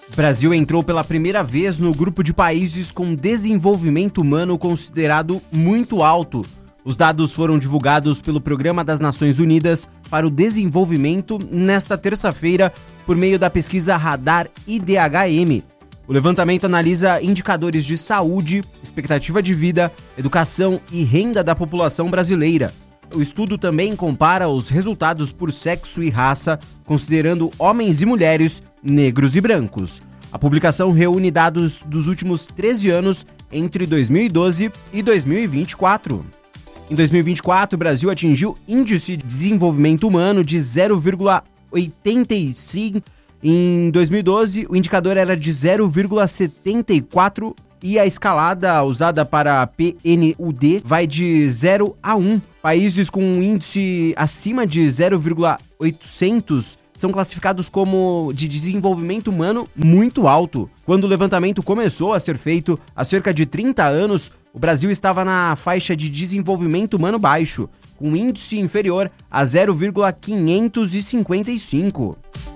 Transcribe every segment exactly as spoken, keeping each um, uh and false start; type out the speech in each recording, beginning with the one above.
O Brasil entrou pela primeira vez no grupo de países com desenvolvimento humano considerado muito alto. Os dados foram divulgados pelo Programa das Nações Unidas para o Desenvolvimento nesta terça-feira por meio da pesquisa Radar I D H M. O levantamento analisa indicadores de saúde, expectativa de vida, educação e renda da população brasileira. O estudo também compara os resultados por sexo e raça, considerando homens e mulheres, negros e brancos. A publicação reúne dados dos últimos treze anos entre dois mil e doze e dois mil e vinte e quatro. Em dois mil e vinte e quatro, o Brasil atingiu índice de desenvolvimento humano de zero vírgula oitenta e cinco. Em dois mil e doze, o indicador era de zero vírgula setenta e quatro e a escalada usada para a P N U D vai de zero a um. Países com um índice acima de zero vírgula oitocentos são classificados como de desenvolvimento humano muito alto. Quando o levantamento começou a ser feito há cerca de trinta anos, o Brasil estava na faixa de desenvolvimento humano baixo, com um índice inferior a zero vírgula quinhentos e cinquenta e cinco.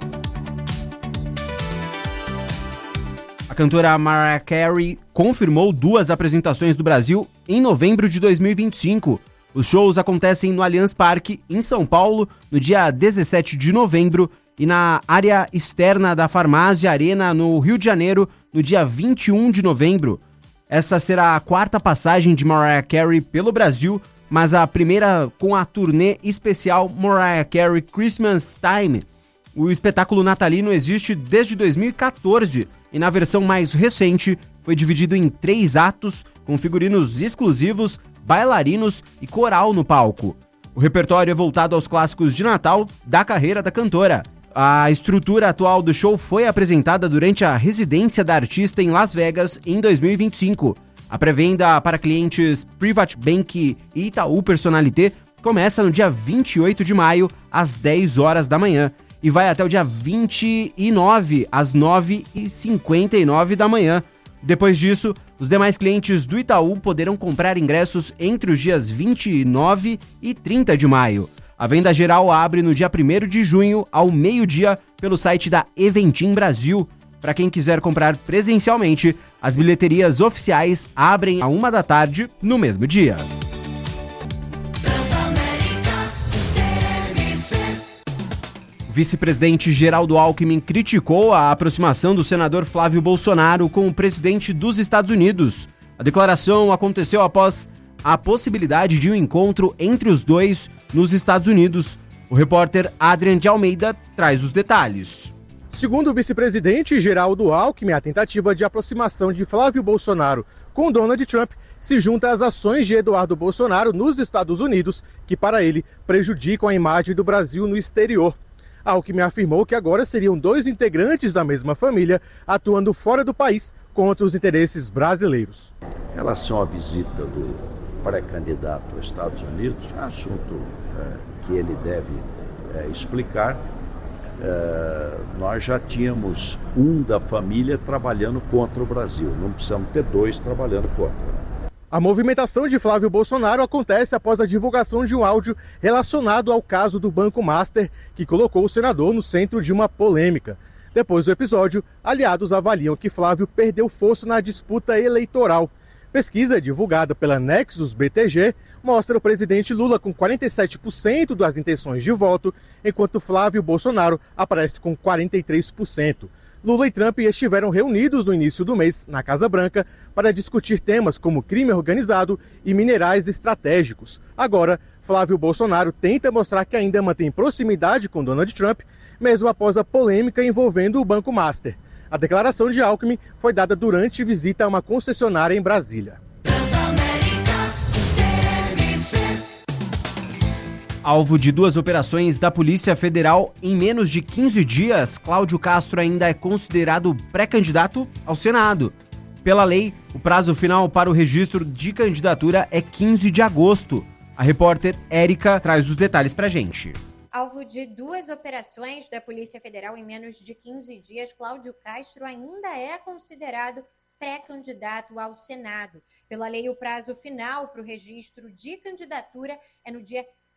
A cantora Mariah Carey confirmou duas apresentações do Brasil em novembro de dois mil e vinte e cinco. Os shows acontecem no Allianz Parque, em São Paulo, no dia dezessete de novembro, e na área externa da Farmácia Arena, no Rio de Janeiro, no dia vinte e um de novembro. Essa será a quarta passagem de Mariah Carey pelo Brasil, mas a primeira com a turnê especial Mariah Carey Christmas Time. O espetáculo natalino existe desde dois mil e quatorze e na versão mais recente foi dividido em três atos com figurinos exclusivos, bailarinos e coral no palco. O repertório é voltado aos clássicos de Natal da carreira da cantora. A estrutura atual do show foi apresentada durante a residência da artista em Las Vegas em dois mil e vinte e cinco. A pré-venda para clientes Private Bank e Itaú Personalité começa no dia vinte e oito de maio, às dez horas da manhã, e vai até o dia vinte e nove, às nove e cinquenta e nove da manhã. Depois disso, os demais clientes do Itaú poderão comprar ingressos entre os dias vinte e nove e trinta de maio. A venda geral abre no dia primeiro de junho, ao meio-dia, pelo site da Eventim Brasil. Para quem quiser comprar presencialmente, as bilheterias oficiais abrem à uma da tarde no mesmo dia. O vice-presidente Geraldo Alckmin criticou a aproximação do senador Flávio Bolsonaro com o presidente dos Estados Unidos. A declaração aconteceu após a possibilidade de um encontro entre os dois nos Estados Unidos. O repórter Adrian de Almeida traz os detalhes. Segundo o vice-presidente Geraldo Alckmin, a tentativa de aproximação de Flávio Bolsonaro com Donald Trump se junta às ações de Eduardo Bolsonaro nos Estados Unidos, que para ele prejudicam a imagem do Brasil no exterior. Alckmin afirmou que agora seriam dois integrantes da mesma família atuando fora do país contra os interesses brasileiros. Em relação à visita do pré-candidato aos Estados Unidos, assunto é, que ele deve é, explicar, é, nós já tínhamos um da família trabalhando contra o Brasil, não precisamos ter dois trabalhando contra. A movimentação de Flávio Bolsonaro acontece após a divulgação de um áudio relacionado ao caso do Banco Master, que colocou o senador no centro de uma polêmica. Depois do episódio, aliados avaliam que Flávio perdeu força na disputa eleitoral. Pesquisa divulgada pela Nexus B T G mostra o presidente Lula com quarenta e sete por cento das intenções de voto, enquanto Flávio Bolsonaro aparece com quarenta e três por cento. Lula e Trump estiveram reunidos no início do mês na Casa Branca para discutir temas como crime organizado e minerais estratégicos. Agora, Flávio Bolsonaro tenta mostrar que ainda mantém proximidade com Donald Trump, mesmo após a polêmica envolvendo o Banco Master. A declaração de Alckmin foi dada durante visita a uma concessionária em Brasília. Alvo de duas operações da Polícia Federal em menos de quinze dias, Cláudio Castro ainda é considerado pré-candidato ao Senado. Pela lei, o prazo final para o registro de candidatura é quinze de agosto. A repórter Érica traz os detalhes pra gente. Alvo de duas operações da Polícia Federal em menos de quinze dias, Cláudio Castro ainda é considerado pré-candidato ao Senado. Pela lei, o prazo final para o registro de candidatura é no dia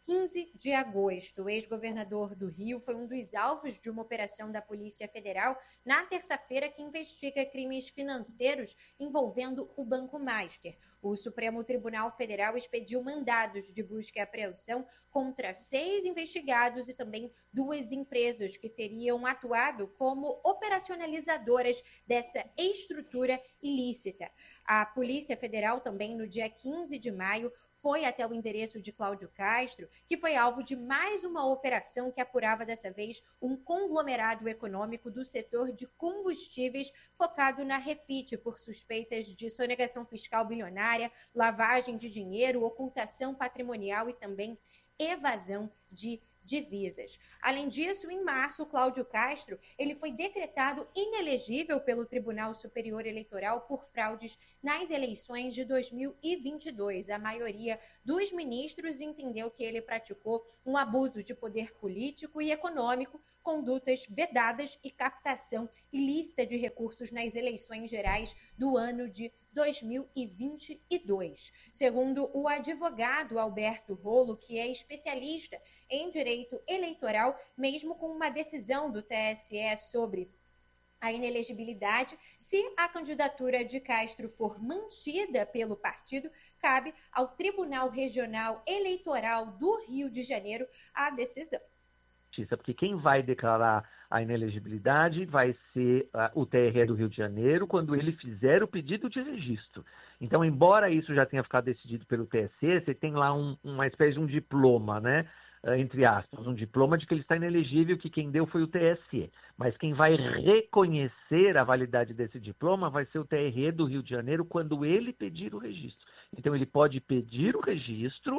quinze de agosto. O ex-governador do Rio foi um dos alvos de uma operação da Polícia Federal na terça-feira que investiga crimes financeiros envolvendo o Banco Master. O Supremo Tribunal Federal expediu mandados de busca e apreensão contra seis investigados e também duas empresas que teriam atuado como operacionalizadoras dessa estrutura ilícita. A Polícia Federal também, no dia quinze de maio, foi até o endereço de Cláudio Castro, que foi alvo de mais uma operação que apurava dessa vez um conglomerado econômico do setor de combustíveis focado na Refit por suspeitas de sonegação fiscal bilionária, lavagem de dinheiro, ocultação patrimonial e também evasão de divisas. Além disso, em março, Cláudio Castro ele foi decretado inelegível pelo Tribunal Superior Eleitoral por fraudes nas eleições de dois mil e vinte e dois. A maioria dos ministros entendeu que ele praticou um abuso de poder político e econômico, condutas vedadas e captação ilícita de recursos nas eleições gerais do ano de dois mil e vinte e dois. Segundo o advogado Alberto Rolo, que é especialista em direito eleitoral, mesmo com uma decisão do T S E sobre a inelegibilidade, se a candidatura de Castro for mantida pelo partido, cabe ao Tribunal Regional Eleitoral do Rio de Janeiro a decisão. Porque quem vai declarar a inelegibilidade vai ser uh, o T R E do Rio de Janeiro quando ele fizer o pedido de registro. Então, embora isso já tenha ficado decidido pelo T S E, você tem lá um, uma espécie de um diploma, né? Uh, entre aspas, um diploma de que ele está inelegível, que quem deu foi o T S E. Mas quem vai reconhecer a validade desse diploma vai ser o T R E do Rio de Janeiro quando ele pedir o registro. Então, ele pode pedir o registro.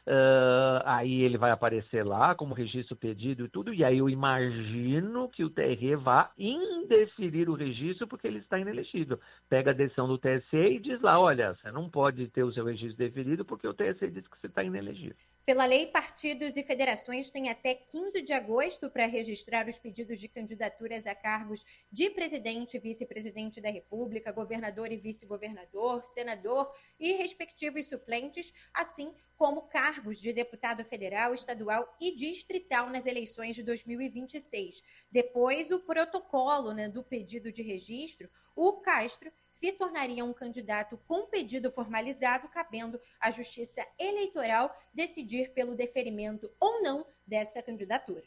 Uh, aí ele vai aparecer lá como registro pedido e tudo, e aí eu imagino que o T R E vá indeferir o registro porque ele está inelegível. Pega a decisão do T S E e diz lá, olha, você não pode ter o seu registro deferido porque o T S E diz que você está inelegível. Pela lei, partidos e federações têm até quinze de agosto para registrar os pedidos de candidaturas a cargos de presidente e vice-presidente da República, governador e vice-governador, senador e respectivos suplentes, assim como cargos de deputado federal, estadual e distrital nas eleições de dois mil e vinte e seis. Depois, o protocolo, né, do pedido de registro, o Castro se tornaria um candidato com pedido formalizado, cabendo à Justiça Eleitoral decidir pelo deferimento ou não dessa candidatura.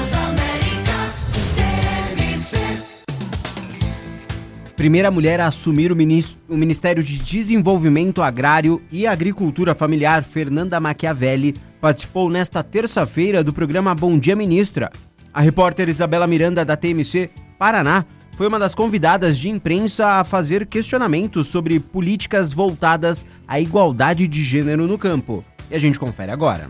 Primeira mulher a assumir o Ministério de Desenvolvimento Agrário e Agricultura Familiar, Fernanda Machiavelli, participou nesta terça-feira do programa Bom Dia Ministra. A repórter Isabela Miranda, da T M C Paraná, foi uma das convidadas de imprensa a fazer questionamentos sobre políticas voltadas à igualdade de gênero no campo. E a gente confere agora.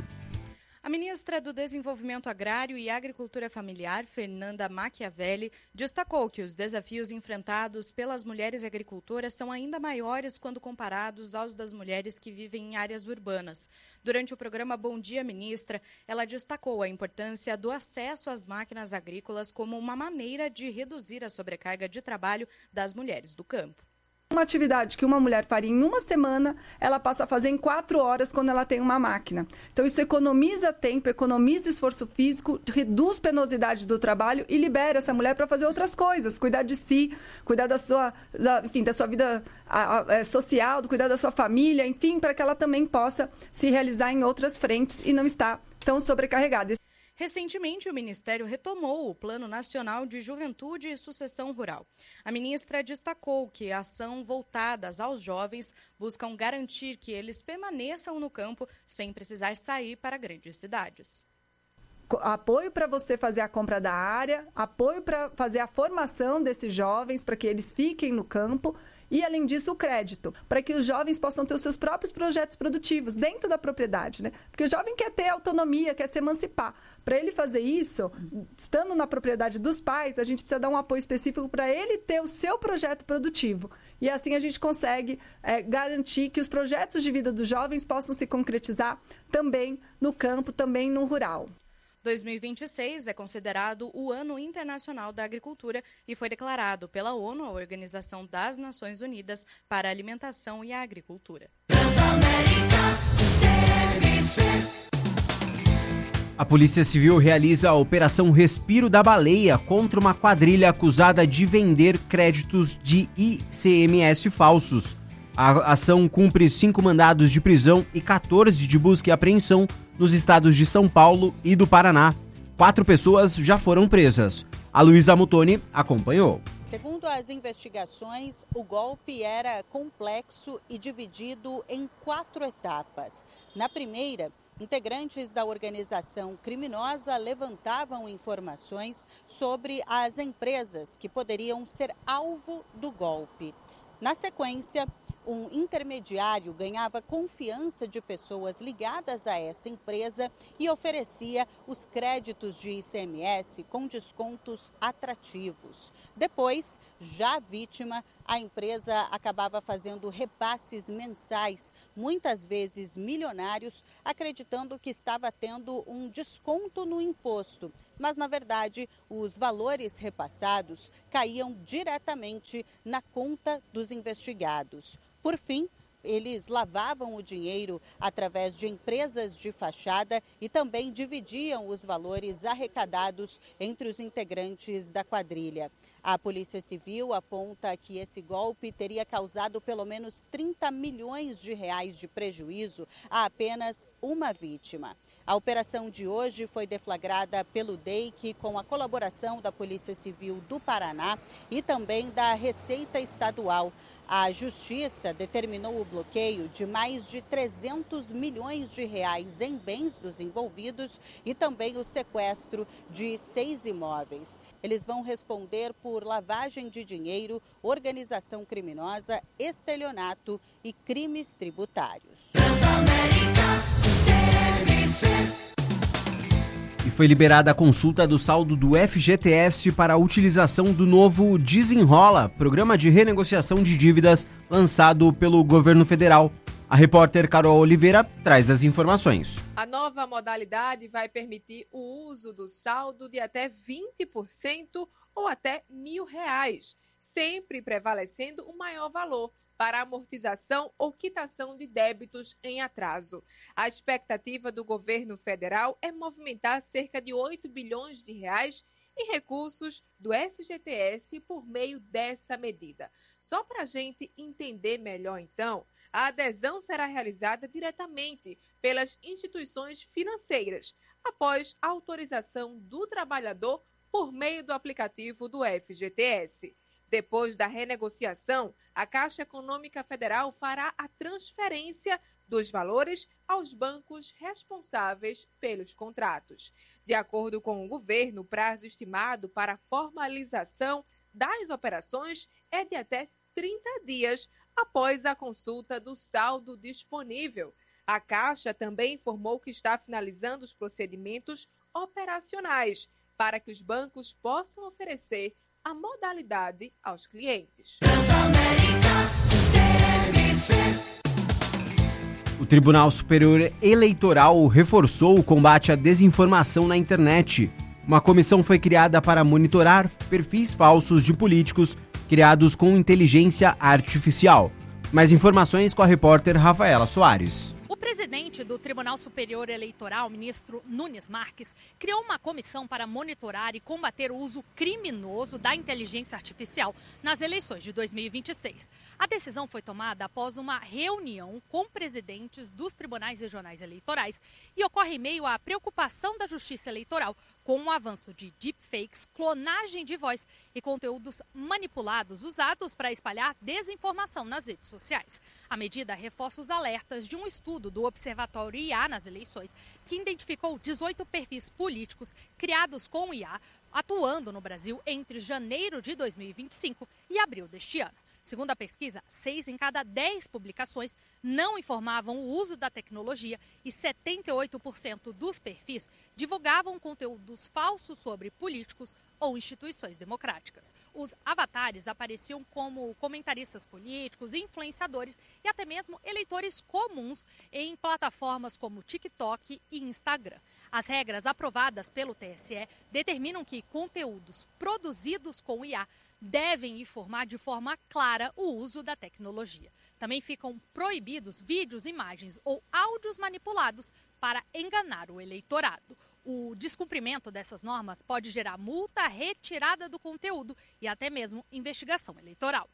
A ministra do Desenvolvimento Agrário e Agricultura Familiar, Fernanda Machiavelli, destacou que os desafios enfrentados pelas mulheres agricultoras são ainda maiores quando comparados aos das mulheres que vivem em áreas urbanas. Durante o programa Bom Dia Ministra, ela destacou a importância do acesso às máquinas agrícolas como uma maneira de reduzir a sobrecarga de trabalho das mulheres do campo. Uma atividade que uma mulher faria em uma semana, ela passa a fazer em quatro horas quando ela tem uma máquina. Então, isso economiza tempo, economiza esforço físico, reduz penosidade do trabalho e libera essa mulher para fazer outras coisas, cuidar de si, cuidar da sua, da, enfim, da sua vida a, a, social, cuidar da sua família, enfim, para que ela também possa se realizar em outras frentes e não estar tão sobrecarregada. Recentemente, o Ministério retomou o Plano Nacional de Juventude e Sucessão Rural. A ministra destacou que a ação voltadas aos jovens buscam garantir que eles permaneçam no campo sem precisar sair para grandes cidades. Apoio para você fazer a compra da área, apoio para fazer a formação desses jovens, para que eles fiquem no campo e, além disso, o crédito, para que os jovens possam ter os seus próprios projetos produtivos dentro da propriedade, né? Porque o jovem quer ter autonomia, quer se emancipar. Para ele fazer isso, estando na propriedade dos pais, a gente precisa dar um apoio específico para ele ter o seu projeto produtivo. E assim a gente consegue é, garantir que os projetos de vida dos jovens possam se concretizar também no campo, também no rural. dois mil e vinte e seis é considerado o Ano Internacional da Agricultura e foi declarado pela ONU, a Organização das Nações Unidas para a Alimentação e a Agricultura. A Polícia Civil realiza a Operação Respiro da Baleia contra uma quadrilha acusada de vender créditos de I C M S falsos. A ação cumpre cinco mandados de prisão e quatorze de busca e apreensão nos estados de São Paulo e do Paraná. Quatro pessoas já foram presas. A Luísa Mutoni acompanhou. Segundo as investigações, o golpe era complexo e dividido em quatro etapas. Na primeira, integrantes da organização criminosa levantavam informações sobre as empresas que poderiam ser alvo do golpe. Na sequência, um intermediário ganhava confiança de pessoas ligadas a essa empresa e oferecia os créditos de I C M S com descontos atrativos. Depois, já vítima, a empresa acabava fazendo repasses mensais, muitas vezes milionários, acreditando que estava tendo um desconto no imposto. Mas, na verdade, os valores repassados caíam diretamente na conta dos investigados. Por fim, eles lavavam o dinheiro através de empresas de fachada e também dividiam os valores arrecadados entre os integrantes da quadrilha. A Polícia Civil aponta que esse golpe teria causado pelo menos trinta milhões de reais de prejuízo a apenas uma vítima. A operação de hoje foi deflagrada pelo D E I C com a colaboração da Polícia Civil do Paraná e também da Receita Estadual. A Justiça determinou o bloqueio de mais de trezentos milhões de reais em bens dos envolvidos e também o sequestro de seis imóveis. Eles vão responder por lavagem de dinheiro, organização criminosa, estelionato e crimes tributários. E foi liberada a consulta do saldo do F G T S para a utilização do novo Desenrola, programa de renegociação de dívidas lançado pelo governo federal. A repórter Carol Oliveira traz as informações. A nova modalidade vai permitir o uso do saldo de até vinte por cento ou até mil reais, sempre prevalecendo o maior valor para amortização ou quitação de débitos em atraso. A expectativa do governo federal é movimentar cerca de oito bilhões de reais em recursos do F G T S por meio dessa medida. Só para a gente entender melhor, então, a adesão será realizada diretamente pelas instituições financeiras, após a autorização do trabalhador por meio do aplicativo do F G T S. Depois da renegociação, a Caixa Econômica Federal fará a transferência dos valores aos bancos responsáveis pelos contratos. De acordo com o governo, o prazo estimado para a formalização das operações é de até trinta dias após a consulta do saldo disponível. A Caixa também informou que está finalizando os procedimentos operacionais para que os bancos possam oferecer a modalidade aos clientes. O Tribunal Superior Eleitoral reforçou o combate à desinformação na internet. Uma comissão foi criada para monitorar perfis falsos de políticos criados com inteligência artificial. Mais informações com a repórter Rafaela Soares. O presidente do Tribunal Superior Eleitoral, ministro Nunes Marques, criou uma comissão para monitorar e combater o uso criminoso da inteligência artificial nas eleições de dois mil e vinte e seis. A decisão foi tomada após uma reunião com presidentes dos tribunais regionais eleitorais e ocorre em meio à preocupação da Justiça Eleitoral com o avanço de deepfakes, clonagem de voz e conteúdos manipulados usados para espalhar desinformação nas redes sociais. A medida reforça os alertas de um estudo do Observatório I A nas eleições, que identificou dezoito perfis políticos criados com I A atuando no Brasil entre janeiro de dois mil e vinte e cinco e abril deste ano. Segundo a pesquisa, seis em cada dez publicações não informavam o uso da tecnologia e setenta e oito por cento dos perfis divulgavam conteúdos falsos sobre políticos ou instituições democráticas. Os avatares apareciam como comentaristas políticos, influenciadores e até mesmo eleitores comuns em plataformas como TikTok e Instagram. As regras aprovadas pelo T S E determinam que conteúdos produzidos com I A devem informar de forma clara o uso da tecnologia. Também ficam proibidos vídeos, imagens ou áudios manipulados para enganar o eleitorado. O descumprimento dessas normas pode gerar multa, retirada do conteúdo e até mesmo investigação eleitoral.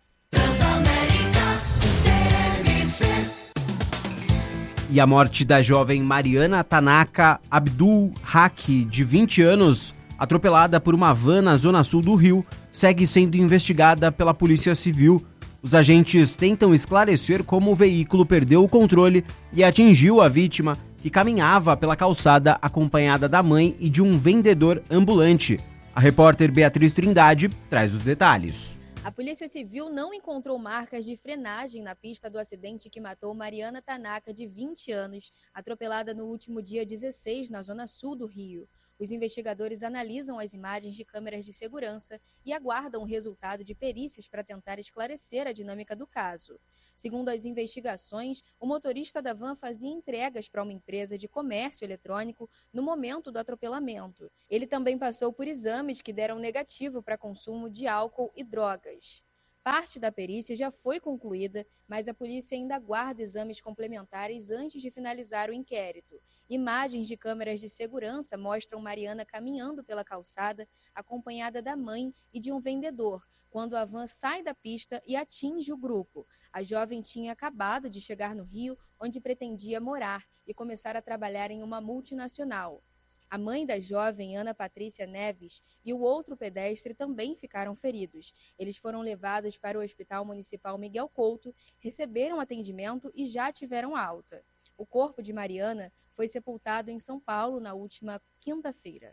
E a morte da jovem Mariana Tanaka Abdul Haq, de vinte anos, atropelada por uma van na zona sul do Rio, segue sendo investigada pela Polícia Civil. Os agentes tentam esclarecer como o veículo perdeu o controle e atingiu a vítima, que caminhava pela calçada acompanhada da mãe e de um vendedor ambulante. A repórter Beatriz Trindade traz os detalhes. A Polícia Civil não encontrou marcas de frenagem na pista do acidente que matou Mariana Tanaka, de vinte anos, atropelada no último dia dezesseis, na zona sul do Rio. Os investigadores analisam as imagens de câmeras de segurança e aguardam o resultado de perícias para tentar esclarecer a dinâmica do caso. Segundo as investigações, o motorista da van fazia entregas para uma empresa de comércio eletrônico no momento do atropelamento. Ele também passou por exames que deram negativo para consumo de álcool e drogas. Parte da perícia já foi concluída, mas a polícia ainda aguarda exames complementares antes de finalizar o inquérito. Imagens de câmeras de segurança mostram Mariana caminhando pela calçada, acompanhada da mãe e de um vendedor, quando a van sai da pista e atinge o grupo. A jovem tinha acabado de chegar no Rio, onde pretendia morar e começar a trabalhar em uma multinacional. A mãe da jovem, Ana Patrícia Neves, e o outro pedestre também ficaram feridos. Eles foram levados para o Hospital Municipal Miguel Couto, receberam atendimento e já tiveram alta. O corpo de Mariana foi sepultado em São Paulo na última quinta-feira.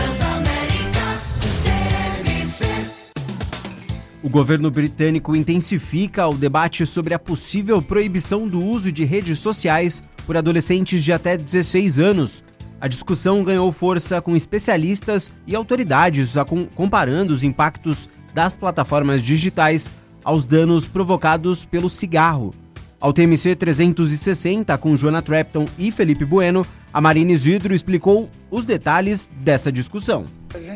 O governo britânico intensifica o debate sobre a possível proibição do uso de redes sociais por adolescentes de até dezesseis anos. A discussão ganhou força com especialistas e autoridades comparando os impactos das plataformas digitais aos danos provocados pelo cigarro. Ao T M C trezentos e sessenta, com Joana Trapton e Felipe Bueno, a Marina Isidro explicou os detalhes dessa discussão.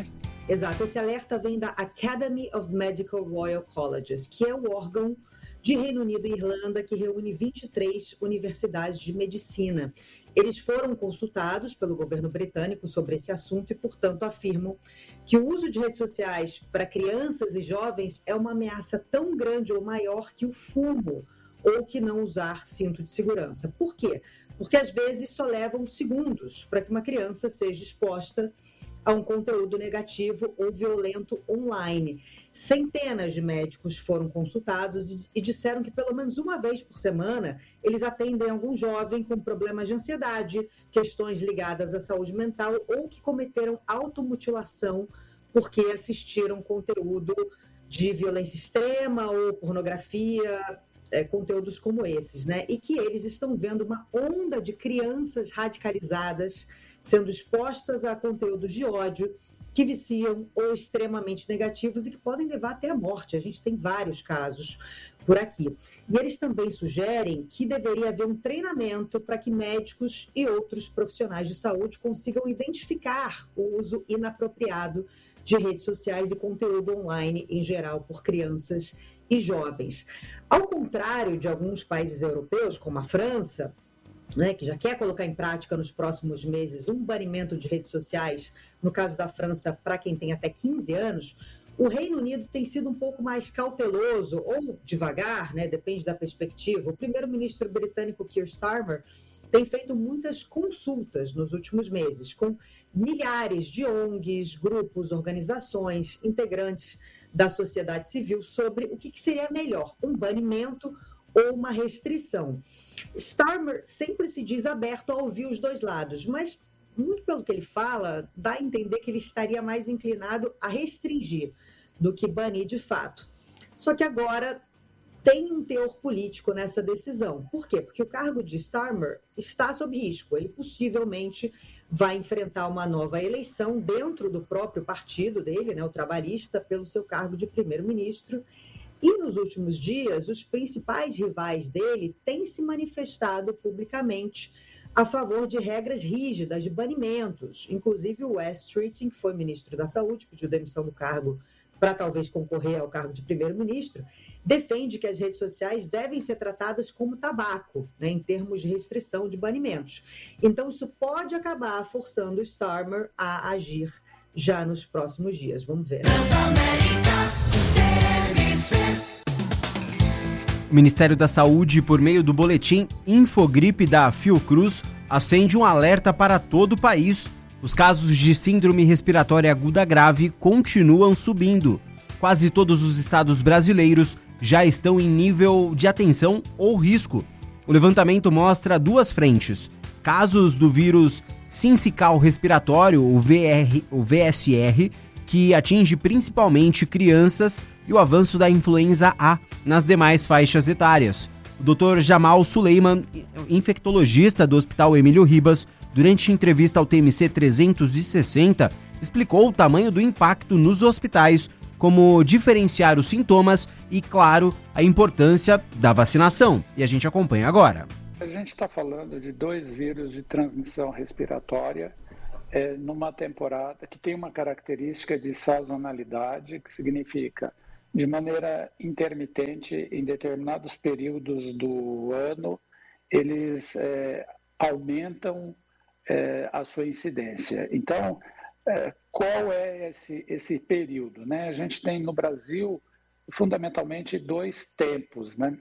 Exato, esse alerta vem da Academy of Medical Royal Colleges, que é o órgão de Reino Unido e Irlanda que reúne vinte e três universidades de medicina. Eles foram consultados pelo governo britânico sobre esse assunto e, portanto, afirmam que o uso de redes sociais para crianças e jovens é uma ameaça tão grande ou maior que o fumo ou que não usar cinto de segurança. Por quê? Porque, às vezes, só levam segundos para que uma criança seja exposta a um conteúdo negativo ou violento online. Centenas de médicos foram consultados e disseram que pelo menos uma vez por semana eles atendem algum jovem com problemas de ansiedade, questões ligadas à saúde mental ou que cometeram automutilação porque assistiram conteúdo de violência extrema ou pornografia, é, conteúdos como esses, né? E que eles estão vendo uma onda de crianças radicalizadas sendo expostas a conteúdos de ódio que viciam ou extremamente negativos e que podem levar até a morte. A gente tem vários casos por aqui. E eles também sugerem que deveria haver um treinamento para que médicos e outros profissionais de saúde consigam identificar o uso inapropriado de redes sociais e conteúdo online em geral por crianças e jovens. Ao contrário de alguns países europeus, como a França, né, que já quer colocar em prática nos próximos meses um banimento de redes sociais, no caso da França, para quem tem até quinze anos, o Reino Unido tem sido um pouco mais cauteloso, ou devagar, né, depende da perspectiva. O primeiro-ministro britânico Keir Starmer tem feito muitas consultas nos últimos meses, com milhares de O N Gs, grupos, organizações, integrantes da sociedade civil, sobre o que seria melhor, um banimento ou uma restrição. Starmer sempre se diz aberto a ouvir os dois lados, mas muito pelo que ele fala, dá a entender que ele estaria mais inclinado a restringir do que banir de fato. Só que agora tem um teor político nessa decisão. Por quê? Porque o cargo de Starmer está sob risco. Ele possivelmente vai enfrentar uma nova eleição dentro do próprio partido dele, né, o trabalhista, pelo seu cargo de primeiro-ministro. E nos últimos dias, os principais rivais dele têm se manifestado publicamente a favor de regras rígidas de banimentos. Inclusive o Wes Streeting, que foi ministro da Saúde, pediu demissão do cargo para talvez concorrer ao cargo de primeiro-ministro, defende que as redes sociais devem ser tratadas como tabaco, né, em termos de restrição de banimentos. Então, isso pode acabar forçando o Starmer a agir já nos próximos dias. Vamos ver. O Ministério da Saúde, por meio do boletim Infogripe da Fiocruz, acende um alerta para todo o país. Os casos de síndrome respiratória aguda grave continuam subindo. Quase todos os estados brasileiros já estão em nível de atenção ou risco. O levantamento mostra duas frentes: casos do vírus sincical respiratório, o, V R, o V S R, que atinge principalmente crianças, e o avanço da influenza A nas demais faixas etárias. O doutor Jamal Suleiman, infectologista do Hospital Emílio Ribas, durante entrevista ao T M C trezentos e sessenta, explicou o tamanho do impacto nos hospitais, como diferenciar os sintomas e, claro, a importância da vacinação. E a gente acompanha agora. A gente está falando de dois vírus de transmissão respiratória é, numa temporada que tem uma característica de sazonalidade, que significa de maneira intermitente, em determinados períodos do ano, eles é, aumentam é, a sua incidência. Então, é, qual é esse, esse período, né? A gente tem no Brasil, fundamentalmente, dois tempos, né?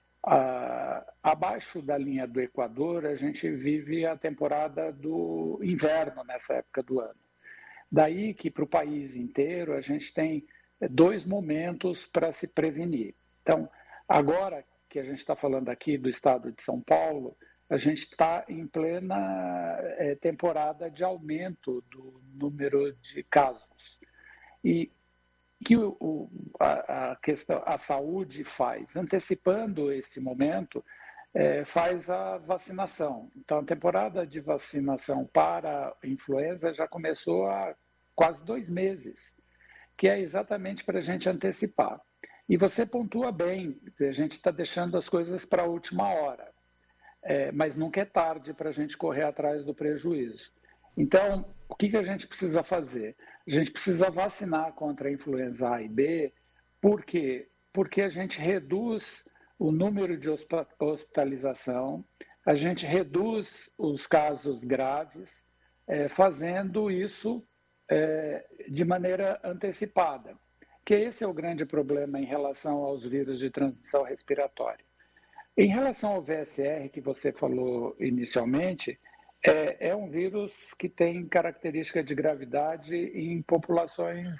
Ah, abaixo da linha do Equador, a gente vive a temporada do inverno nessa época do ano. Daí que, para o país inteiro, a gente tem dois momentos para se prevenir. Então, agora que a gente está falando aqui do estado de São Paulo, a gente está em plena é, temporada de aumento do número de casos. E que o, o, a, a, questão, a saúde faz, antecipando esse momento, é, faz a vacinação. Então, a temporada de vacinação para a influenza já começou há quase dois meses, que é exatamente para a gente antecipar. E você pontua bem, a gente está deixando as coisas para a última hora, é, mas nunca é tarde para a gente correr atrás do prejuízo. Então, o que, que a gente precisa fazer? A gente precisa vacinar contra a influenza A e B, por quê? Porque a gente reduz o número de hospitalização, a gente reduz os casos graves, é, fazendo isso é, de maneira antecipada, que esse é o grande problema em relação aos vírus de transmissão respiratória. Em relação ao V S R, que você falou inicialmente, É, é um vírus que tem característica de gravidade em populações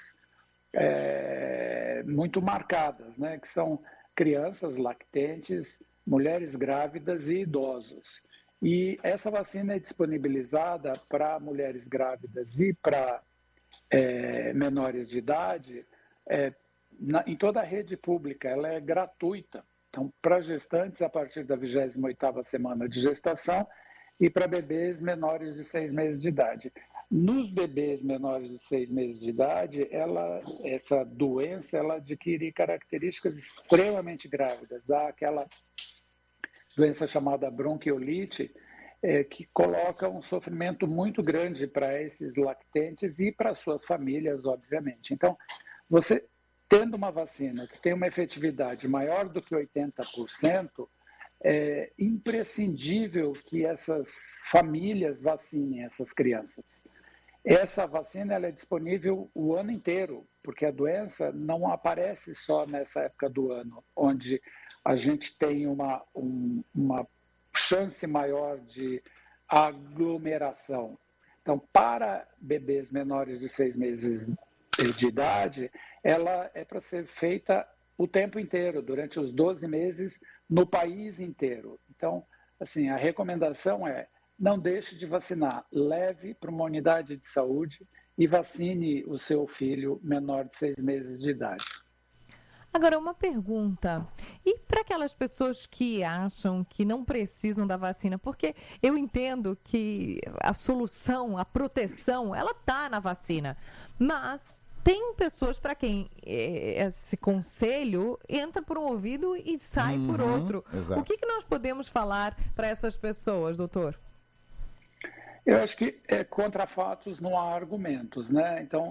é, muito marcadas, né? Que são crianças lactentes, mulheres grávidas e idosos. E essa vacina é disponibilizada para mulheres grávidas e para é, menores de idade é, na, em toda a rede pública. Ela é gratuita. Então, para gestantes, a partir da vigésima oitava semana de gestação, e para bebês menores de seis meses de idade. Nos bebês menores de seis meses de idade, ela, essa doença ela adquire características extremamente grávidas, dá aquela doença chamada bronquiolite, é, que coloca um sofrimento muito grande para esses lactentes e para suas famílias, obviamente. Então, você tendo uma vacina que tem uma efetividade maior do que oitenta por cento, é imprescindível que essas famílias vacinem essas crianças. Essa vacina ela é disponível o ano inteiro, porque a doença não aparece só nessa época do ano, onde a gente tem uma, um, uma chance maior de aglomeração. Então, para bebês menores de seis meses de idade, ela é para ser feita o tempo inteiro, durante os doze meses, no país inteiro. Então, assim, a recomendação é: não deixe de vacinar, leve para uma unidade de saúde e vacine o seu filho menor de seis meses de idade. Agora, uma pergunta. E para aquelas pessoas que acham que não precisam da vacina? Porque eu entendo que a solução, a proteção, ela está na vacina. Mas tem pessoas para quem esse conselho entra por um ouvido e sai uhum, por outro. Exato. O que, que nós podemos falar para essas pessoas, doutor? Eu acho que é, contra fatos não há argumentos, né? Então,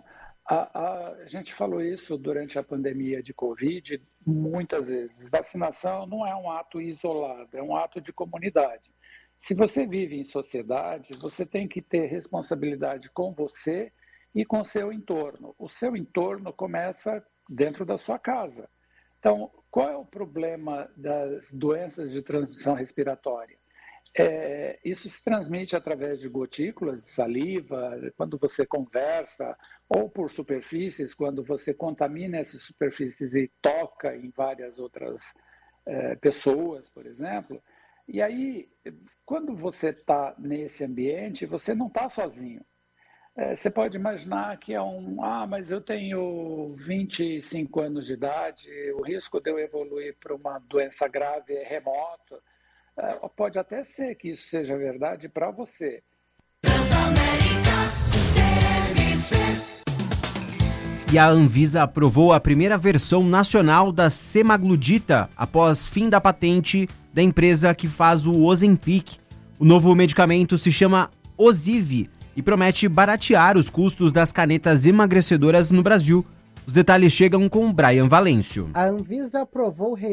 A, a, a gente falou isso durante a pandemia de Covid muitas vezes. Vacinação não é um ato isolado, é um ato de comunidade. Se você vive em sociedade, você tem que ter responsabilidade com você e com o seu entorno. O seu entorno começa dentro da sua casa. Então, qual é o problema das doenças de transmissão respiratória? É, isso se transmite através de gotículas de saliva, quando você conversa, ou por superfícies, quando você contamina essas superfícies e toca em várias outras é, pessoas, por exemplo. E aí, quando você está nesse ambiente, você não está sozinho. É, você pode imaginar que é um, ah, mas eu tenho vinte e cinco anos de idade, o risco de eu evoluir para uma doença grave é remoto. É, pode até ser que isso seja verdade para você. E a Anvisa aprovou a primeira versão nacional da semaglutida após fim da patente da empresa que faz o Ozempic. O novo medicamento se chama Ozivy e promete baratear os custos das canetas emagrecedoras no Brasil. Os detalhes chegam com Brian Valêncio. A Anvisa aprovou o